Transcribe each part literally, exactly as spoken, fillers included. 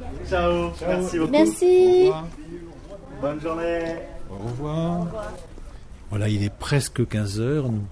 Ciao. Ciao. Merci beaucoup. Merci. Bonne journée. Au revoir. Voilà, il est presque quinze heures. Nous,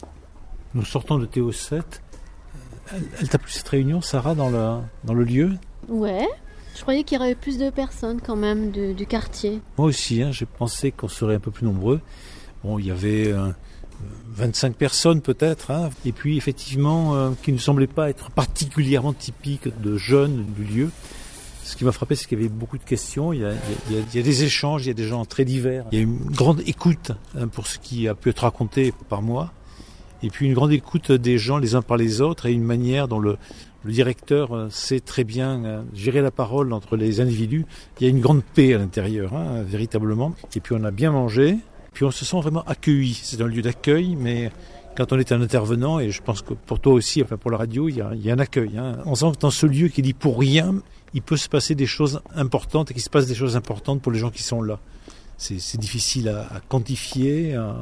nous sortons de T O sept. Elle, elle t'a plu cette réunion, Sarah, dans le, dans le lieu ? Ouais. Je croyais qu'il y aurait plus de personnes quand même de, du quartier. Moi aussi, hein, j'ai pensé qu'on serait un peu plus nombreux. Bon, il y avait euh, vingt-cinq personnes peut-être, hein, et puis effectivement, euh, qui ne semblaient pas être particulièrement typiques de jeunes du lieu. Ce qui m'a frappé, c'est qu'il y avait beaucoup de questions, il y a, il y a, il y a des échanges, il y a des gens très divers. Il y a une grande écoute hein, pour ce qui a pu être raconté par moi, et puis une grande écoute des gens les uns par les autres, et une manière dont le Le directeur sait très bien gérer la parole entre les individus. Il y a une grande paix à l'intérieur, hein, véritablement. Et puis on a bien mangé, puis on se sent vraiment accueilli. C'est un lieu d'accueil, mais quand on est un intervenant, et je pense que pour toi aussi, enfin pour la radio, il y a, il y a un accueil. Hein. On sent que dans ce lieu qui dit pour rien, il peut se passer des choses importantes et qu'il se passe des choses importantes pour les gens qui sont là. C'est, c'est difficile à, à quantifier, à,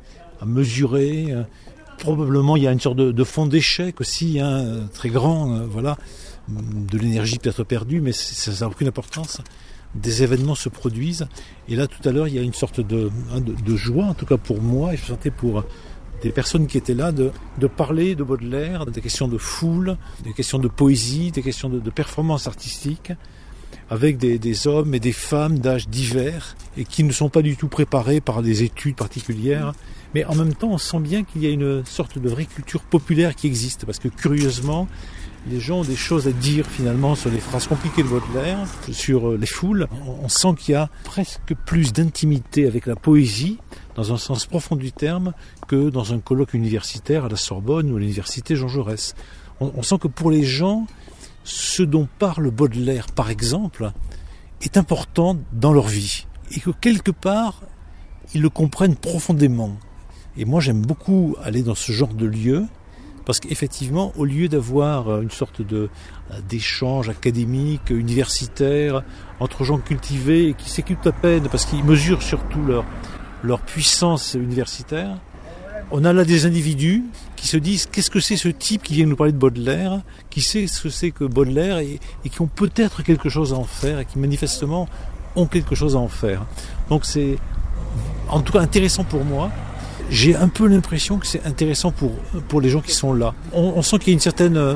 à mesurer. Probablement, il y a une sorte de, de fond d'échec aussi, hein, très grand, euh, voilà, de l'énergie peut-être perdue, mais ça n'a aucune importance. Des événements se produisent, et là, tout à l'heure, il y a une sorte de, de, de joie, en tout cas pour moi, et je sentais pour des personnes qui étaient là, de, de parler de Baudelaire, des questions de foule, des questions de poésie, des questions de, de performance artistique, avec des, des hommes et des femmes d'âges divers, et qui ne sont pas du tout préparés par des études particulières. Mais en même temps, on sent bien qu'il y a une sorte de vraie culture populaire qui existe, parce que curieusement, les gens ont des choses à dire finalement sur les phrases compliquées de Baudelaire, sur les foules. On sent qu'il y a presque plus d'intimité avec la poésie, dans un sens profond du terme, que dans un colloque universitaire à la Sorbonne ou à l'université Jean Jaurès. On, on sent que pour les gens, ce dont parle Baudelaire, par exemple, est important dans leur vie, et que quelque part, ils le comprennent profondément. Et moi, j'aime beaucoup aller dans ce genre de lieu, parce qu'effectivement, au lieu d'avoir une sorte de, d'échange académique, universitaire, entre gens cultivés et qui s'écoutent à peine, parce qu'ils mesurent surtout leur, leur puissance universitaire, on a là des individus qui se disent qu'est-ce que c'est ce type qui vient nous parler de Baudelaire, qui sait ce que c'est que Baudelaire, et, et qui ont peut-être quelque chose à en faire, et qui manifestement ont quelque chose à en faire. Donc c'est en tout cas intéressant pour moi. J'ai un peu l'impression que c'est intéressant pour, pour les gens qui sont là. On, on sent qu'il y a une certaine euh,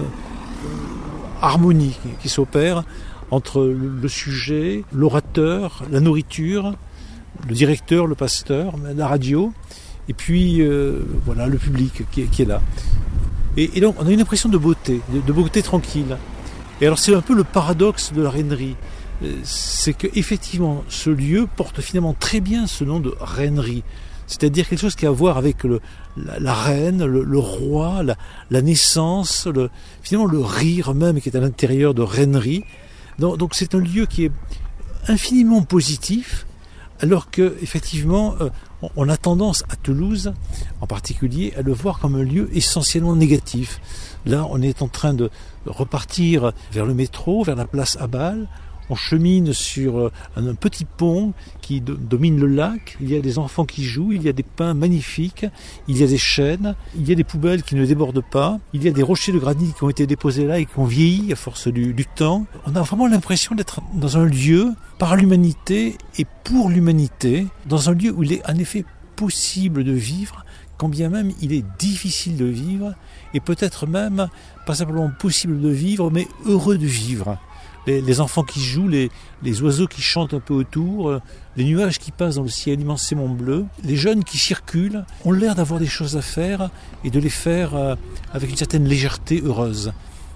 harmonie qui, qui s'opère entre le, le sujet, l'orateur, la nourriture, le directeur, le pasteur, la radio, et puis euh, voilà, le public qui est, qui est là. Et, et donc on a une impression de beauté, de, de beauté tranquille. Et alors c'est un peu le paradoxe de la reinerie. C'est qu'effectivement, ce lieu porte finalement très bien ce nom de reinerie. C'est-à-dire quelque chose qui a à voir avec le, la, la reine, le, le roi, la, la naissance, le, finalement le rire même qui est à l'intérieur de reinerie. Donc, donc c'est un lieu qui est infiniment positif, alors que effectivement euh, on, on a tendance à Toulouse, en particulier, à le voir comme un lieu essentiellement négatif. Là, on est en train de repartir vers le métro, vers la place Abal. On chemine sur un petit pont qui domine le lac, il y a des enfants qui jouent, il y a des pins magnifiques, il y a des chênes, il y a des poubelles qui ne débordent pas, il y a des rochers de granit qui ont été déposés là et qui ont vieilli à force du, du temps. On a vraiment l'impression d'être dans un lieu par l'humanité et pour l'humanité, dans un lieu où il est en effet possible de vivre, quand bien même il est difficile de vivre, et peut-être même pas simplement possible de vivre, mais heureux de vivre. Les, les enfants qui jouent, les, les oiseaux qui chantent un peu autour, euh, les nuages qui passent dans le ciel immensément bleu, les jeunes qui circulent ont l'air d'avoir des choses à faire et de les faire euh, avec une certaine légèreté heureuse.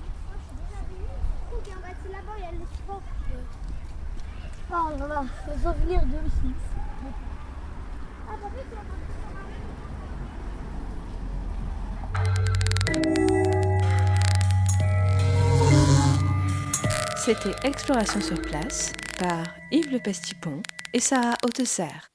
Oh là là, les souvenirs de ici. C'était Exploration sur place par Yves Le Pestipon et Sarah Hautesserre.